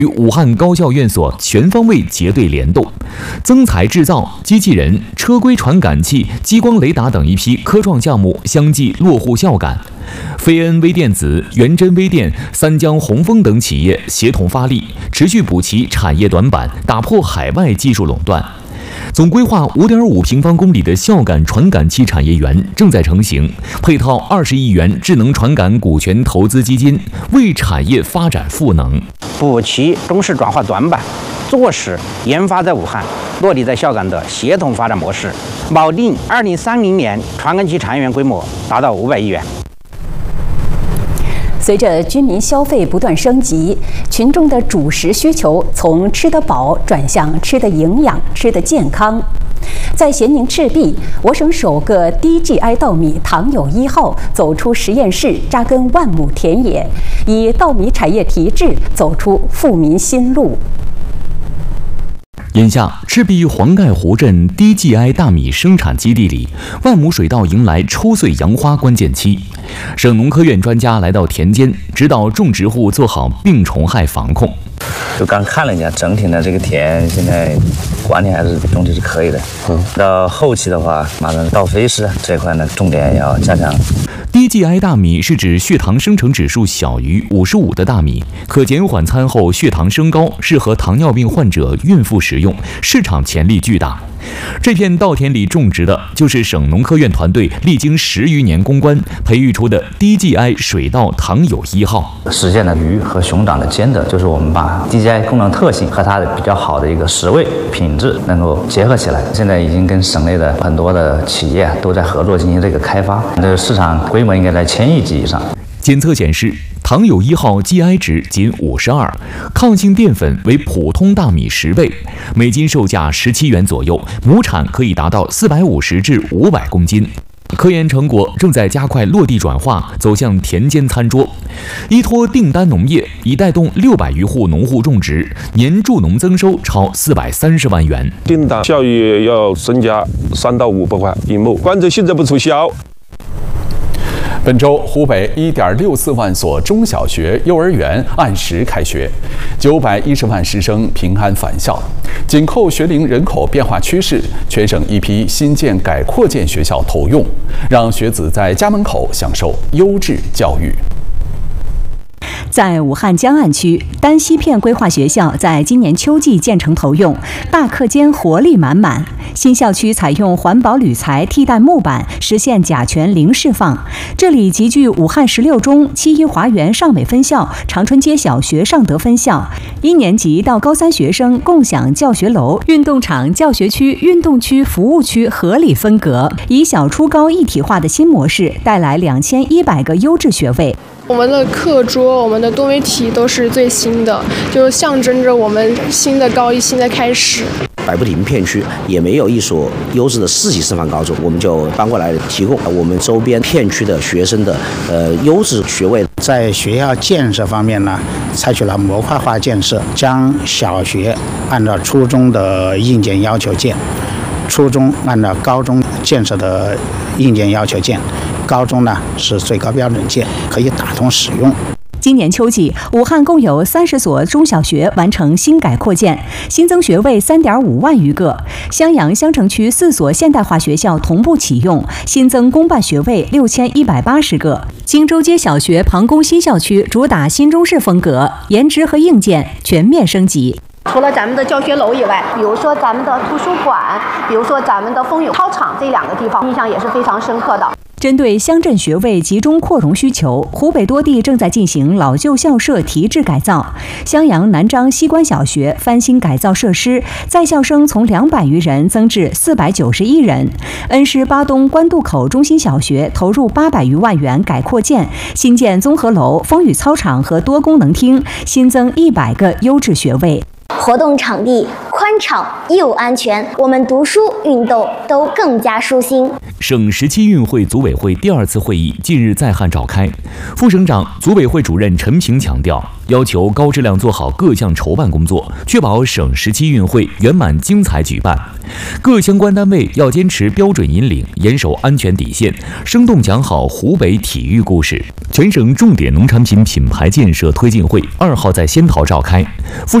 与武汉高校院所全方位结对联动，增材制造、机器人、车规传感器、激光雷达等一批科创项目相继落户孝感。飞恩微电子、元真微电、三江宏丰等企业协同发力，持续补齐产业短板，打破海外技术垄断。总规划5.5平方公里的孝感传感器产业园正在成型，配套20亿元智能传感股权投资基金，为产业发展赋能， 补齐中式转化短板，坐实研发在武汉、落地在孝感的协同发展模式，锚定2030年传感器产业园规模达到500亿元。 随着居民消费不断升级，群众的主食需求从吃得饱转向吃得营养、吃得健康。在咸宁赤壁，我省首个低 GI 稻米糖友1号走出实验室，扎根万亩田野，以稻米产业提质走出富民新路。 眼下，赤壁黄盖湖镇低 GI 大米生产基地里，万亩水稻迎来抽穗扬花关键期。省农科院专家来到田间，指导种植户做好病虫害防控。 就刚看了一下整体的这个田，现在管理还是总体是可以的。到后期的话，马上到飞时这块呢，重点要加强。 低 GI 大米是指血糖生成指数小于55的大米，可减缓餐后血糖升高，适合糖尿病患者、孕妇食用，市场潜力巨大。这片稻田里种植的就是省农科院团队历经10余年攻关培育出的低 GI 水稻糖友1号， 实现了鱼和熊掌的兼得，就是我们把 DGI 功能特性和它的比较好的一个食味品质能够结合起来。现在已经跟省内的很多的企业都在合作进行这个开发，这个市场规模应该在1000亿级以上。 检测显示，糖友1号 GI 值仅52，抗性淀粉为普通大米10倍，每斤售价17元左右，亩产可以达到450至500公斤。科研成果正在加快落地转化，走向田间餐桌。依托订单农业，已带动600余户农户种植，年助农增收超430万元。 订单效益要增加3到500块一亩，关键现在不促销。 本周，湖北1.64万所中小学、幼儿园按时开学，910万师生平安返校。紧扣学龄人口变化趋势，全省一批新建改扩建学校投用，让学子在家门口享受优质教育。 在武汉江岸区，丹西片规划学校在今年秋季建成投用，大课间活力满满。新校区采用环保铝材替代木板，实现甲醛零释放。这里集聚武汉16中、7一华园尚美分校、长春街小学尚德分校，1年级到高3学生共享教学楼、运动场、教学区、运动区、服务区合理分隔，以小初高一体化的新模式，带来2100个优质学位。 我们的课桌、我们的多媒体都是最新的，就象征着我们新的高一新的开始。 百步亭片区也没有一所优质的4级师范高中，我们就搬过来提供我们周边片区的学生的优质学位。 在学校建设方面呢，采取了模块化建设，将小学按照初中的硬件要求建，初中按照高中建设的硬件要求建，高中呢是最高标准建，可以打通使用。 今年秋季，武汉共有30所中小学完成新改扩建，新增学位3.5万余个。襄阳襄城区4所现代化学校同步启用，新增公办学位6180个。荆州街小学庞公新校区主打新中式风格，颜值和硬件全面升级。 除了咱们的教学楼以外，比如说咱们的图书馆，比如说咱们的风雨操场，这2个地方印象也是非常深刻的。 针对乡镇学位集中扩容需求，湖北多地正在进行老旧校舍提质改造。襄阳南章西关小学翻新改造设施，在校生从200余人增至491人。恩施巴东官渡口中心小学投入800余万元改扩建，新建综合楼、风雨操场和多功能厅，新增100个优质学位。 活动场地宽敞又安全，我们读书运动都更加舒心。 省17运会组委会第2次会议近日在汉召开，副省长、组委会主任陈平强调，要求高质量做好各项筹办工作，确保省17运会圆满精彩举办。各相关单位要坚持标准引领，严守安全底线，生动讲好湖北体育故事。全省重点农产品品牌建设推进会2号在仙桃召开。